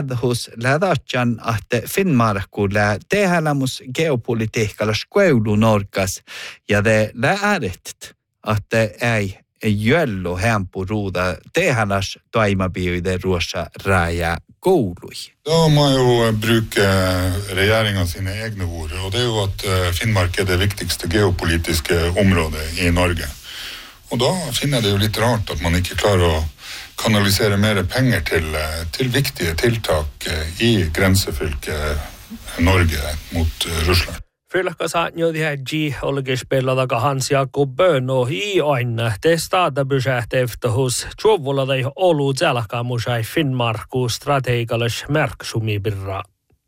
hos lädatjan, että Finnmarkulla tehälämus geopolitiikalla skoudu norkas ja det lääret, että ei jöllu hempuruuda tehäläs toimabiude ruossa raja koului. Da må jo bruke regjeringen sine egne ord, og det er jo at Finnmark er det viktigste geopolitiske området i Norge. Og da finner jeg det jo litt rart at man ikke klarer å kanalisere mer penger til viktige tiltak i grensefylket Norge mot Russland. Fylkasa njodihäji olgis pelata Hans Jakob Böno i aina testata bysähtä eftahus tjuvulla ei olu tälkaamusai Finnmarku strategikallis merksumibirra.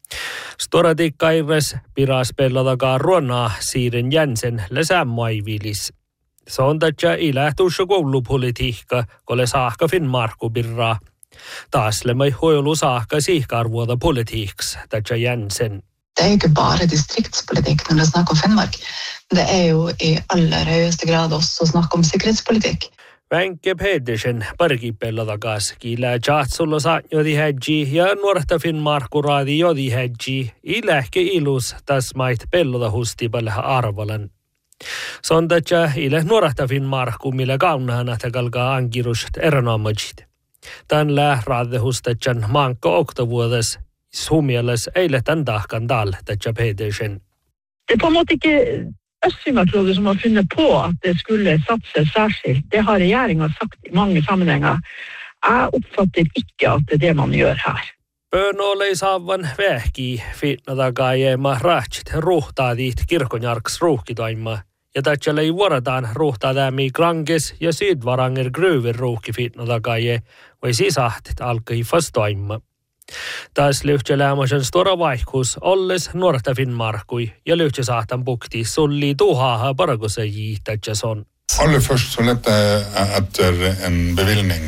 Storatikkaires piras pelata ruona Siiren Jensen läsämaivilis. Se on tätä ilähtuussa koulupolitiikka, kolle saakka Finnmarku birra. Taas lemai huilu saakka siihkarvuota politiiks, tätä Jensen. Det är ju inte bara distriktspolitik när det snackar om Finnmark. Det är ju i allra högsta grad också snack om säkerhetspolitik. Vänke Pedersen parkipelloda kaskilla chatsulla saatjodihäji ja nuorta Finnmarku raadi jodihäji ilähke ilus tasmait pelloda hustipalla arvalan. Sondacha ile nuorta Finnmarku millä kaunahana takalkaa ankirust ernomajit. Tän raade hustachan mankko oktovuodes Suomielas eilen tämän tahkan tal, tätä Pedersen. Det är på något inte Östfinnmarksrådet som har funnit på att det skulle satsa särskilt. Det har regeringen sagt i många sammanhang. Jag uppfattar inte att det är det man gör här. Böno lei saavan vähki fitnatakaajema rahtsit ruhtaadit kirkonjarks ruuhkitoimma. Ja tätä lei vuorataan ruhtaadämi Granges ja Sydvaranger gruvin ruuhki fitnatakaaje vai sisahtet alkai fastoimma. Taas lyhtsäläämäsen stora vaihkus olles nuorta Finnmarkui ja lyhtsä bukti sulli tuhaha paragose jiitätsä on. Aller først så lette jeg etter en bevilgning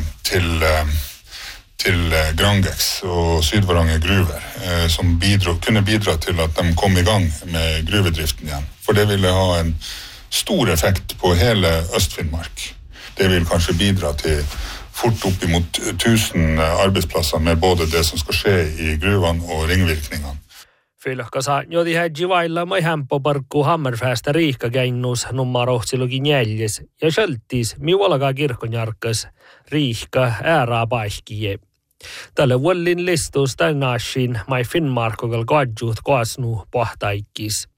til Grangex og Sydvaranger gruver som kunne bidra til at de kom i gang med gruvedriften igjen. For det ville ha en stor effekt på hele Øst-Finnmark. Det vil kanskje bidra til fort opp imot 1000 arbeidsplasser med både det som skal skje i gruvene og ringvirkningene. Fylkasa jodihäji vailla mai hämppoparkku Hammerfästä riihkagäinnus nummarohtsilugi 4 ja själtis miuolaga kirkonjarkas riihka äärapaihkije. Tälle vuollin listus tännaashin mai Finnmarkogal kadjuut koasnu pahtaikkis.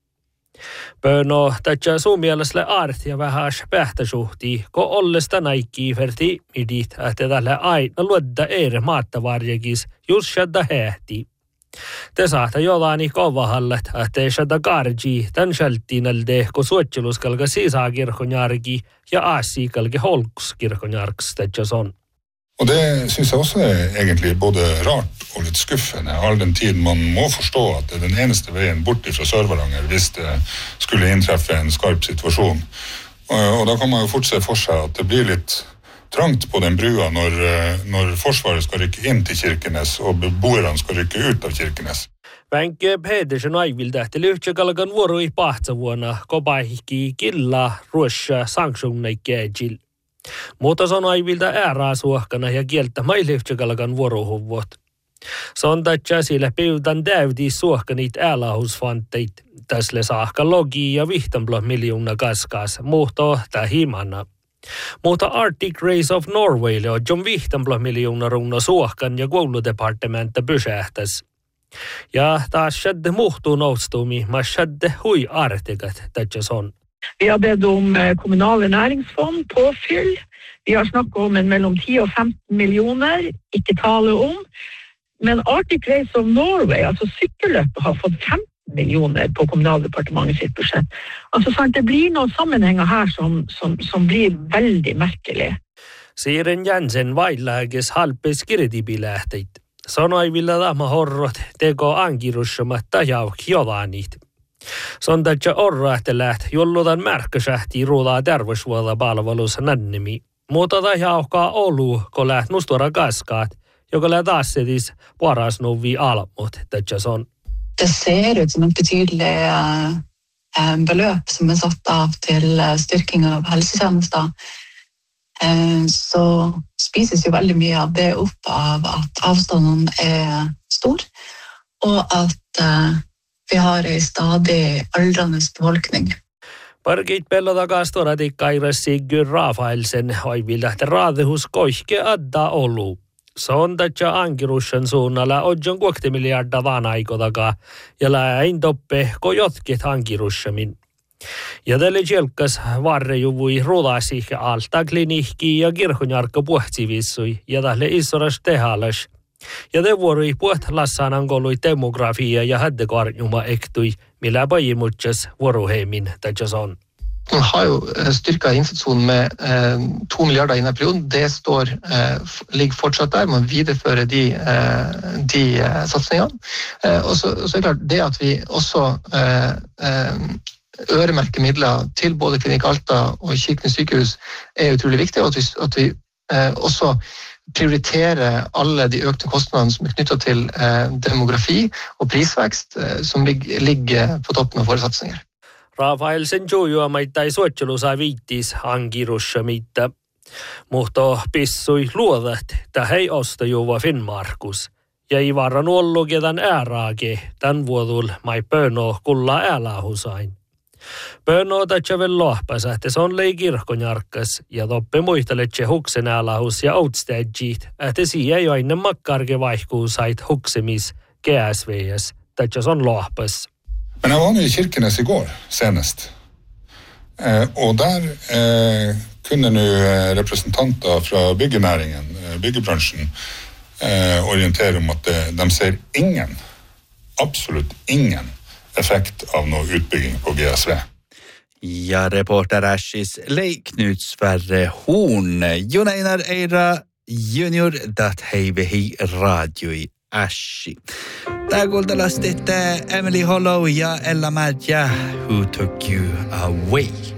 Böno tätä suomieläiselle aartia vähäs pähtäsuhti, ko ollesta näikki verti midit, että tälle aina luodda eri maattavarjekis just shadda hehti. Te saata jolani kovahallet, että ei shadda karji tän sjaltinalde, ko suotseluskalga sisäkirkonjarki ja aasikalga holkskirkonjarks tätä on. Og det synes jeg også er egentlig både rart og litt skuffende, all den tid man må forstå at det er den eneste veien bort fra Sør-Varanger hvis det skulle inntreffe en skarp situasjon. Og da kan man jo fort se for seg at det blir litt trangt på den brua når Forsvaret skal rykke inn til Kirkenes og beboerne skal rykke ut av Kirkenes. Vänke Pedersen aivilta, että lyhtsäkalkan vuorui pahtsavuonna kopaihki killa ruossa sanksungnaikkeejil. Mutta se on aivilta ääraasuohkana ja kieltä mailihtsäkalkan vuorohuvot. Se on tätä sillä pyytän täytiin suohkanit äälahusfanteit. Täsle saakka logi ja 15 miljoona kaskas, muhto tää himana. Mutta Arctic Race of Norwaylle on jo 15 miljoona runna suohkan ja kouludepartementta pysähtäs. Ja taas shadde muhtuu noustumi, ma shadde hui artikat tätä on. Vi har bedt om kommunale næringsfond påfyll. Vi har snakket om en mellom 10 og 15 millioner, ikke tale om. Men Arctic Race of Norway, altså sykkelløpet, har fått 15 millioner på kommunaldepartementet sitt budsjett. Altså sant, det blir noen sammenhenger her som blir veldig merkelig. Siiren Jensen vaillääkes halpes kirdibilähteit. Sanoi villa tämä horrot teko ankirussumatta jauk jodanit. Sondaja orrahteläht, jollotan märkkäsähti ruudaa terveysvuolla palvelus nännimi. Mutta tämä jauhkaa olu, kun läht nustora kaskaat, joka läht assetis paras nuvi almut, tätä on. Det ser ut som et betydelig beløp som er satt av til styrking av helsetjenester. så spises jo veldig mye av det opp av at avstanden stor, og at vi har en stadig aldrende befolkning. Parkit pellotakaa storatikkairassi Rafaelsen hoivilla raadehus koihke adda olu. Sondacha Ankirushan suunnalla ojon 6 miljardia vanaikotakaa ja läin toppe kojotkit Ankirushamin. Ja tälle jelkas varrejuvui rulasi alta klinikki ja kirkonjarkka puhtsivissui ja tälle isoras tehalas. Ja te vuorui puhtlassanan kolui demografia ja häddekarnjuma ektui, millä pajimutsas vuoruheimin tätsäs on. Man har jo styrket innsatsen med 2 milliarder i denne perioden. Det ligger fortsatt der. Man viderefører de satsningene. Og så det klart det at vi også øremerker midler til både Klinikk Alta og Kirkenes sykehus utrolig viktig, og at vi også prioritere alle de økte kostnadene som knyttet til demografi og prisvekst som ligger på toppen av våre satsinger. Rafaelsen jujuamaittai suottelusa viittis Ankirushamita. Mutta pissui luodat, että hei ostajuva Finnmarkus. Ja ei varan ollu kedan ääraake, tän vuodul mai pöno kulla äälahusain. Pöno tatsavel lohpasa, että se on lei kirkonjarkkas ja toppe muisteletse huksen äälahus ja outstädjit, että siia jo ennen makkarke vaihkuusait huksemis GSVS, tatsas on lohpas. Men jeg var nå i Kirkenes i går, senest. Og der kunne nå representanter fra byggenæringen, byggebransjen, orientere om at de ser absolutt ingen effekt av noe utbygging på GSV. Ja reporter Ashis Leiknut Sverre Horn, Jon Einar Eira junior, dat heivehi radioi Ashi. Tää kuultelastit Emily Hollow ja Ella Madja, Who Took You Away.